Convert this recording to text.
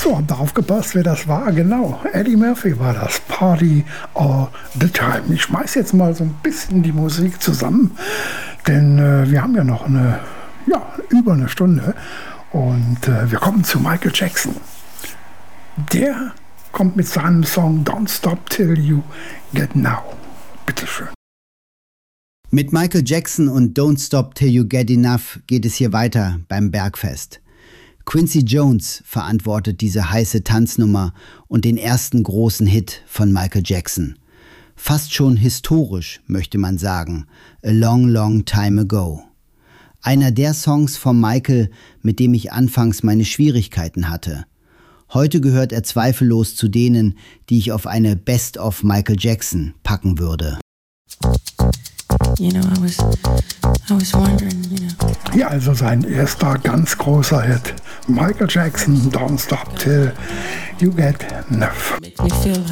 So, habt ihr aufgepasst, wer das war? Genau, Eddie Murphy war das. Party all the time. Ich schmeiß jetzt mal so ein bisschen die Musik zusammen, denn wir haben ja noch über eine Stunde und wir kommen zu Michael Jackson. Der kommt mit seinem Song Don't Stop Till You Get Now. Bitteschön. Mit Michael Jackson und Don't Stop Till You Get Enough geht es hier weiter beim Bergfest. Quincy Jones verantwortet diese heiße Tanznummer und den ersten großen Hit von Michael Jackson. Fast schon historisch, möchte man sagen. A Long, Long Time Ago. Einer der Songs von Michael, mit dem ich anfangs meine Schwierigkeiten hatte. Heute gehört er zweifellos zu denen, die ich auf eine Best of Michael Jackson packen würde. You know, I was wondering, Ja, also sein erster ganz großer Hit. Michael Jackson, Don't Stop Till You Get Enough. Make me feel